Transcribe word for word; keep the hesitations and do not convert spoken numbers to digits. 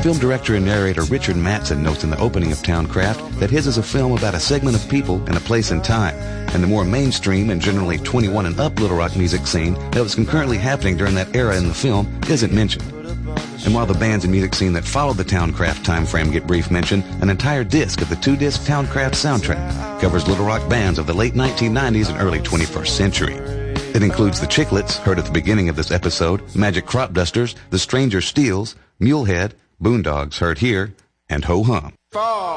Film director and narrator Richard Mattson notes in the opening of Towncraft that his is a film about a segment of people in a place and time, and the more mainstream and generally twenty-one and up Little Rock music scene that was concurrently happening during that era in the film isn't mentioned. And while the bands and music scene that followed the Towncraft time frame get brief mention, an entire disc of the two-disc Towncraft soundtrack covers Little Rock bands of the late nineteen nineties and early twenty-first century. It includes the Chiclets, heard at the beginning of this episode, Magic Crop Dusters, The Stranger Steels, Mulehead, Boondogs, heard here, and Ho Hum.